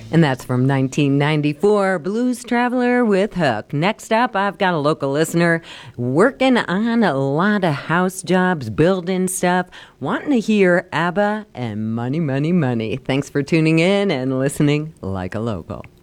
And that's from 1994, Blues Traveler with Hook. Next up, I've got a local listener working on a lot of house jobs, building stuff, wanting to hear ABBA and Money, Money, Money. Thanks for tuning in and listening like a local.